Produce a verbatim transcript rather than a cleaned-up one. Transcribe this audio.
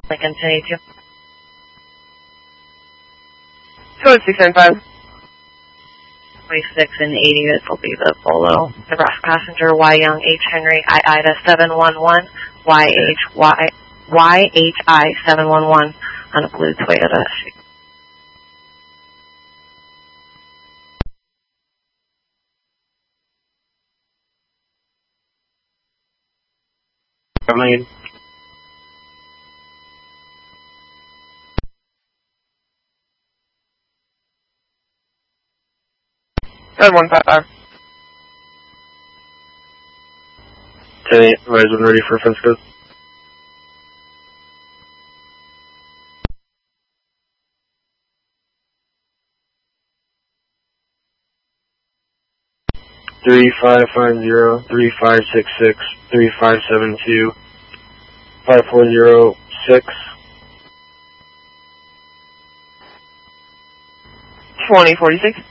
Lincoln ten eighty-two. Code six nine five. twenty-six and eighty, this will be the Bolo. Nebraska passenger Y Young H Henry I Ida seven one one Y H Y Y H I seven one one on a blue Toyota. Coming. Code one five five. ten eight, rise when ready for fence code. Three five five zero three five six six three five seven two five four zero six. Twenty forty six.